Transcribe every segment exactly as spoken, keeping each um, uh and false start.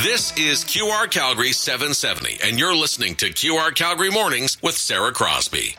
This is Q R Calgary seven seventy, and you're listening to Q R Calgary Mornings with Sarah Crosby.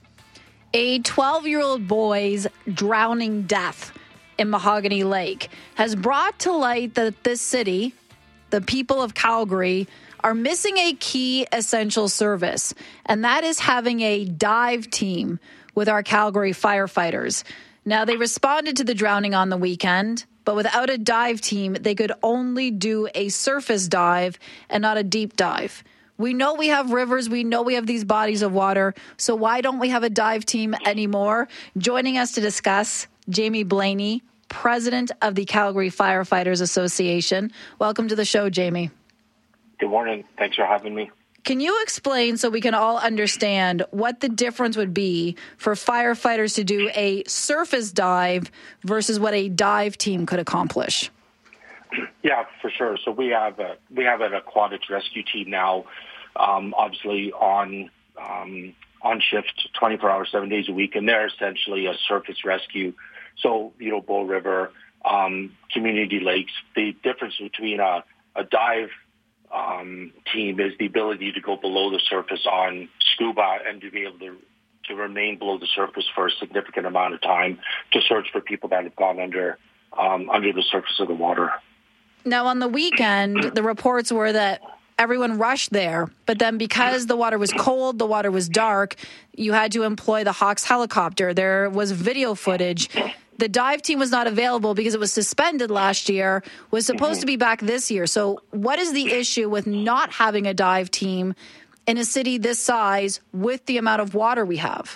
A twelve-year-old boy's drowning death in Mahogany Lake has brought to light that this city, the people of Calgary, are missing a key essential service, and that is having a dive team with our Calgary firefighters. Now, they responded to the drowning on the weekend, but without a dive team, they could only do a surface dive and not a deep dive. We know we have rivers. We know we have these bodies of water. So why don't we have a dive team anymore? Joining us to discuss, Jamie Blaney, president of the Calgary Firefighters Association. Welcome to the show, Jamie. Good morning. Thanks for having me. Can you explain, so we can all understand, what the difference would be for firefighters to do a surface dive versus what a dive team could accomplish? Yeah, for sure. So we have a, we have an aquatics rescue team now, um, obviously on um, on shift twenty-four hours, seven days a week, and they're essentially a surface rescue. So, you know, Bow River, um, community lakes. The difference between a, a dive Um, team is the ability to go below the surface on scuba and to be able to, to remain below the surface for a significant amount of time to search for people that have gone under um, under the surface of the water. Now, on the weekend, the reports were that everyone rushed there, but then because the water was cold, the water was dark, you had to employ the Hawks helicopter. There was video footage. The dive team was not available because it was suspended last year, was supposed mm-hmm. to be back this year. So what is the issue with not having a dive team in a city this size with the amount of water we have?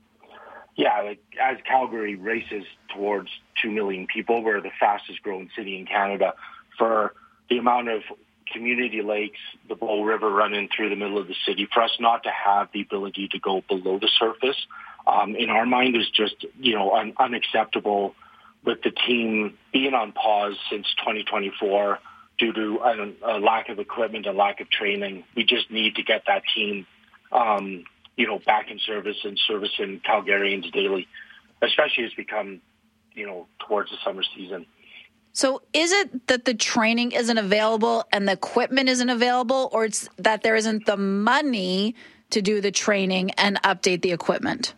Yeah, like, as Calgary races towards two million people, we're the fastest growing city in Canada. For the amount of community lakes, the Bow River running through the middle of the city, for us not to have the ability to go below the surface, Um, in our mind is just, you know, un- unacceptable with the team being on pause since twenty twenty-four due to a, a lack of equipment, a lack of training. We just need to get that team, um, you know, back in service and servicing Calgarians daily, especially as we come, you know, towards the summer season. So is it that the training isn't available and the equipment isn't available, or it's that there isn't the money to do the training and update the equipment?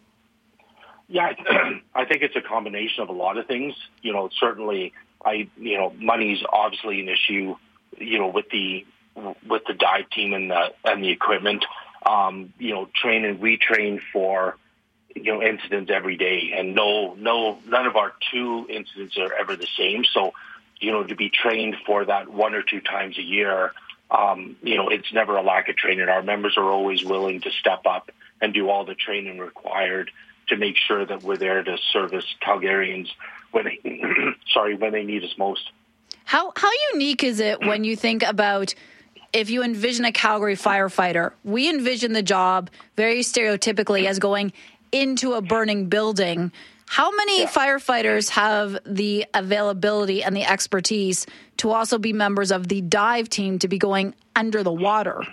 Yeah, I think it's a combination of a lot of things. You know, certainly, I you know, money's obviously an issue. You know, with the with the dive team and the and the equipment. Um, you know, train and retrain for you know incidents every day, and no, no, none of our two incidents are ever the same. So, you know, to be trained for that one or two times a year, um, you know, it's never a lack of training. Our members are always willing to step up and do all the training required to make sure that we're there to service Calgarians when they, sorry, when they need us most. How how unique is it when you think about, if you envision a Calgary firefighter? We envision the job very stereotypically as going into a burning building. How many yeah. firefighters have the availability and the expertise to also be members of the dive team to be going under the water?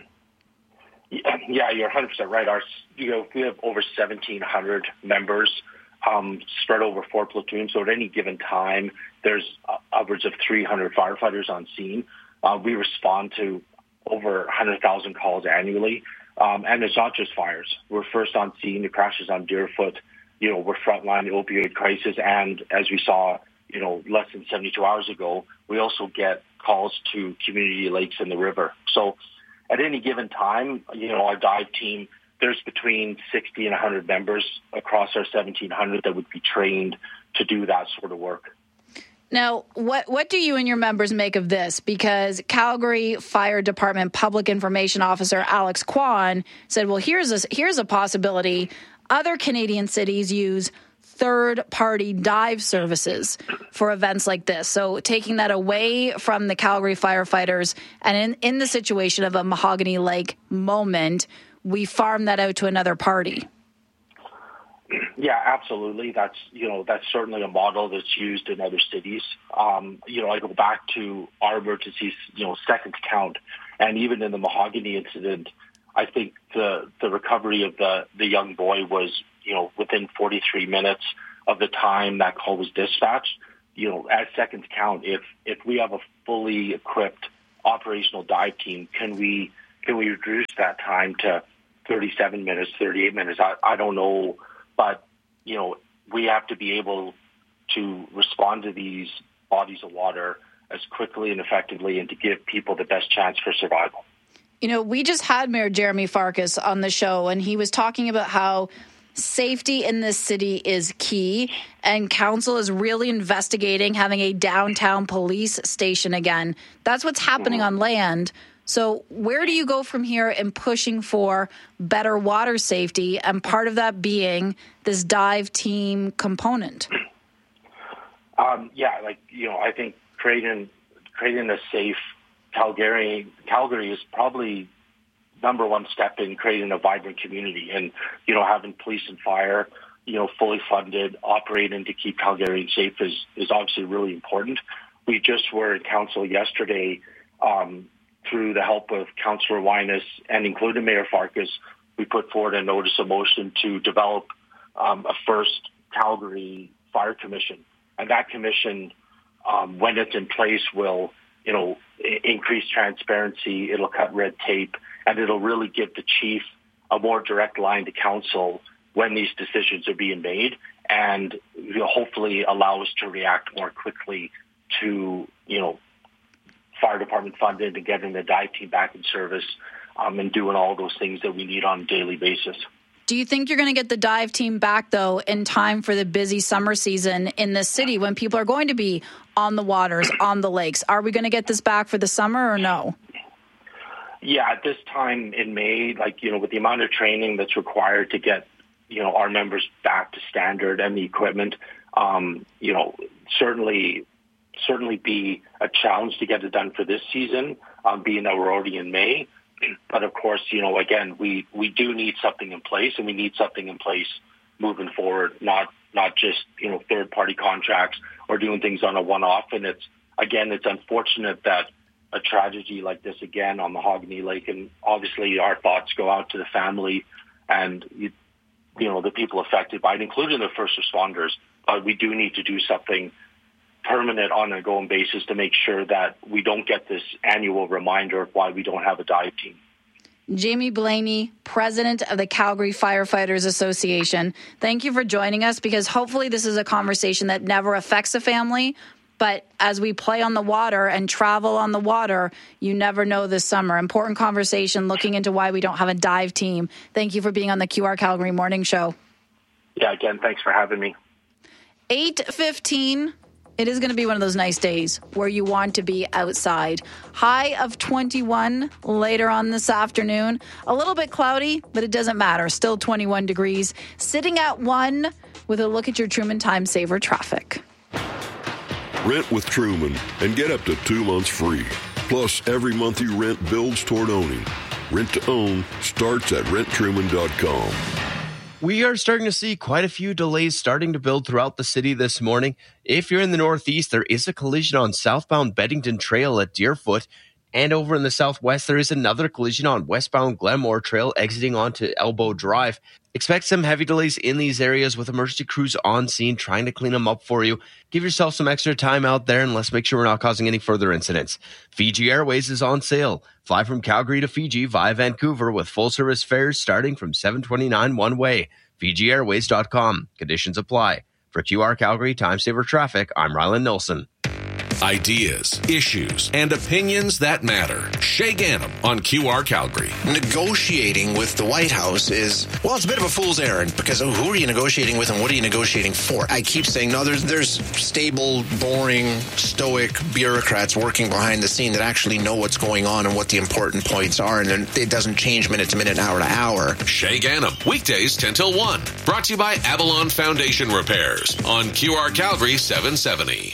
Yeah, yeah, you're one hundred percent right. Our, you know, we have over seventeen hundred members um, spread over four platoons. So at any given time, there's uh, upwards of three hundred firefighters on scene. Uh, we respond to over one hundred thousand calls annually. Um, and it's not just fires. We're first on scene. The crashes on Deerfoot. You know, we're frontline the opioid crisis. And as we saw, you know, less than seventy-two hours ago, we also get calls to community lakes in the river. So at any given time, you know, our dive team, there's between sixty and one hundred members across our seventeen hundred that would be trained to do that sort of work. Now, what what do you and your members make of this? Because Calgary Fire Department Public Information Officer Alex Kwan said, well, here's a, here's a possibility. Other Canadian cities use third-party dive services for events like this. So taking that away from the Calgary firefighters, and in, in the situation of a Mahogany Lake moment, we farm that out to another party. Yeah, absolutely. That's, you know, that's certainly a model that's used in other cities. Um, you know, I go back to our emergencies, you know, second count, and even in the Mahogany incident, I think the the recovery of the, the young boy was, you know, within forty-three minutes of the time that call was dispatched. You know, at seconds count, if if we have a fully equipped operational dive team, can we can we reduce that time to thirty-seven minutes, thirty-eight minutes? I, I don't know, but you know, we have to be able to respond to these bodies of water as quickly and effectively, and to give people the best chance for survival. You know, we just had Mayor Jeremy Farkas on the show, and he was talking about how safety in this city is key, and council is really investigating having a downtown police station again. That's what's happening on land. So where do you go from here in pushing for better water safety, and part of that being this dive team component? Um, yeah, like, you know, I think creating creating a safe Calgary, Calgary is probably number one step in creating a vibrant community, and, you know, having police and fire, you know, fully funded, operating to keep Calgary safe is, is obviously really important. We just were in council yesterday, um, through the help of Councillor Winus and including Mayor Farkas, we put forward a notice of motion to develop um, a first Calgary Fire Commission. And that commission, um, when it's in place, will, you know, I- increase transparency, it'll cut red tape, and it'll really give the chief a more direct line to council when these decisions are being made, and will hopefully allow us to react more quickly to, you know, fire department funded and getting the dive team back in service, um, and doing all those things that we need on a daily basis. Do you think you're going to get the dive team back, though, in time for the busy summer season in this city when people are going to be on the waters, on the lakes? Are we going to get this back for the summer or no? Yeah, at this time in May, like, you know, with the amount of training that's required to get, you know, our members back to standard and the equipment, um, you know, certainly, certainly be a challenge to get it done for this season, um, being that we're already in May. But of course, you know, again, we, we do need something in place, and we need something in place moving forward, not not just, you know, third party contracts or doing things on a one off. And it's, again, it's unfortunate that a tragedy like this again on Mahogany Lake, and obviously our thoughts go out to the family and, you, you know, the people affected by it, including the first responders. But we do need to do something permanent on an ongoing basis to make sure that we don't get this annual reminder of why we don't have a dive team. Jamie Blaney, president of the Calgary Firefighters Association, thank you for joining us, because hopefully this is a conversation that never affects a family. But as we play on the water and travel on the water, you never know this summer. Important conversation looking into why we don't have a dive team. Thank you for being on the Q R Calgary Morning Show. Yeah, again, thanks for having me. eight fifteen. It is going to be one of those nice days where you want to be outside. High of twenty-one later on this afternoon. A little bit cloudy, but it doesn't matter. Still twenty-one degrees. Sitting at one with a look at your Truman Time Saver traffic. Rent with Truman and get up to two months free. Plus, every month you rent builds toward owning. Rent to own starts at rent truman dot com. We are starting to see quite a few delays starting to build throughout the city this morning. If you're in the Northeast, there is a collision on southbound Beddington Trail at Deerfoot. And over in the Southwest, there is another collision on westbound Glenmore Trail exiting onto Elbow Drive. Expect some heavy delays in these areas with emergency crews on scene trying to clean them up for you. Give yourself some extra time out there, and let's make sure we're not causing any further incidents. Fiji Airways is on sale. Fly from Calgary to Fiji via Vancouver with full-service fares starting from seven twenty-nine one way. Fiji Airways dot com. Conditions apply. For Q R Calgary Time Saver Traffic, I'm Rylan Nilsson. Ideas, issues, and opinions that matter. Shay Ganem on Q R Calgary. Negotiating with the White House is, well, it's a bit of a fool's errand, because who are you negotiating with and what are you negotiating for? I keep saying, no, there's there's stable, boring, stoic bureaucrats working behind the scene that actually know what's going on and what the important points are, and it doesn't change minute to minute, hour to hour. Shay Ganem, weekdays ten till one. Brought to you by Avalon Foundation Repairs on Q R Calgary seven seventy.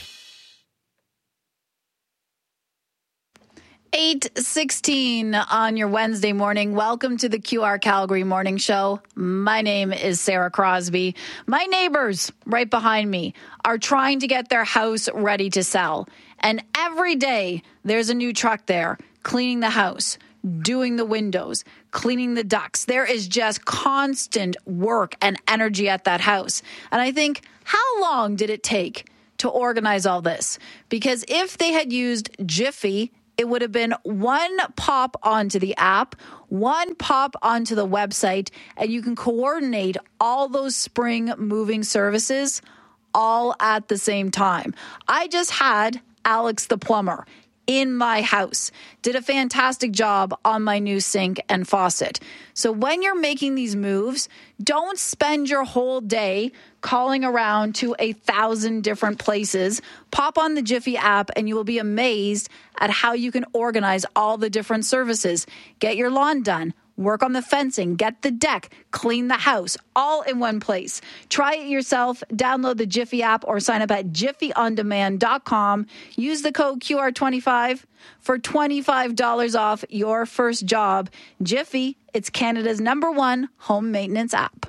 eight sixteen on your Wednesday morning. Welcome to the Q R Calgary Morning Show. My name is Sarah Crosby. My neighbors right behind me are trying to get their house ready to sell. And every day there's a new truck there cleaning the house, doing the windows, cleaning the ducts. There is just constant work and energy at that house. And I think, how long did it take to organize all this? Because if they had used Jiffy it would have been one pop onto the app, one pop onto the website, and you can coordinate all those spring moving services all at the same time. I just had Alex the plumber in my house, did a fantastic job on my new sink and faucet. So when you're making these moves, don't spend your whole day calling around to a thousand different places. Pop on the Jiffy app and you will be amazed at how you can organize all the different services. Get your lawn done, work on the fencing, get the deck, clean the house, all in one place. Try it yourself. Download the Jiffy app or sign up at jiffy on demand dot com. Use the code Q R twenty-five for twenty-five dollars off your first job. Jiffy, it's Canada's number one home maintenance app.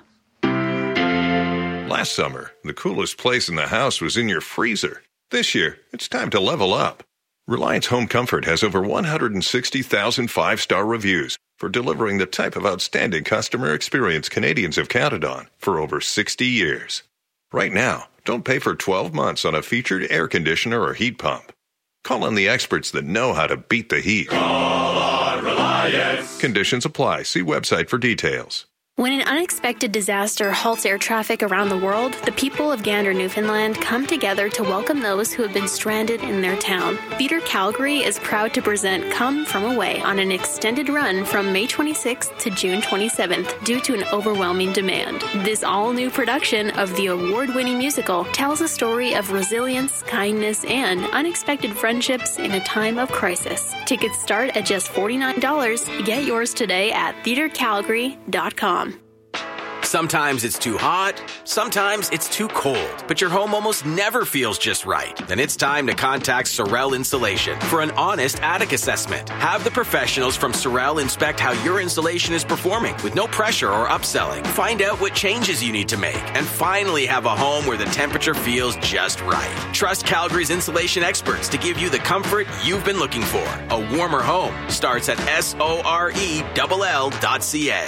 Last summer, the coolest place in the house was in your freezer. This year, it's time to level up. Reliance Home Comfort has over one hundred sixty thousand five-star reviews for delivering the type of outstanding customer experience Canadians have counted on for over sixty years. Right now, don't pay for twelve months on a featured air conditioner or heat pump. Call on the experts that know how to beat the heat. Call on Reliance. Conditions apply. See website for details. When an unexpected disaster halts air traffic around the world, the people of Gander, Newfoundland come together to welcome those who have been stranded in their town. Theatre Calgary is proud to present Come From Away on an extended run from May twenty-sixth to June twenty-seventh due to an overwhelming demand. This all-new production of the award-winning musical tells a story of resilience, kindness, and unexpected friendships in a time of crisis. Tickets start at just forty-nine dollars. Get yours today at theatre calgary dot com. Sometimes it's too hot, sometimes it's too cold, but your home almost never feels just right. Then it's time to contact Sorel Insulation for an honest attic assessment. Have the professionals from Sorel inspect how your insulation is performing with no pressure or upselling. Find out what changes you need to make and finally have a home where the temperature feels just right. Trust Calgary's insulation experts to give you the comfort you've been looking for. A warmer home starts at S O R E L L dot C A.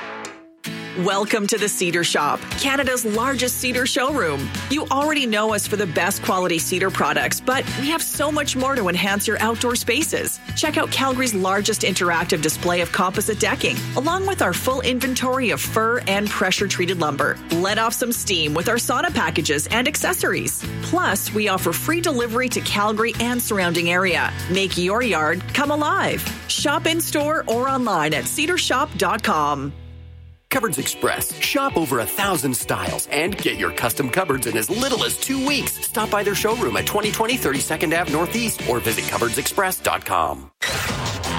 Welcome to the Cedar Shop, Canada's largest cedar showroom. You already know us for the best quality cedar products, but we have so much more to enhance your outdoor spaces. Check out Calgary's largest interactive display of composite decking, along with our full inventory of fir and pressure-treated lumber. Let off some steam with our sauna packages and accessories. Plus, we offer free delivery to Calgary and surrounding area. Make your yard come alive. Shop in-store or online at cedar shop dot com. Cupboards Express. Shop over a thousand styles and get your custom cupboards in as little as two weeks. Stop by their showroom at twenty twenty thirty-second Avenue Northeast or visit cupboards express dot com.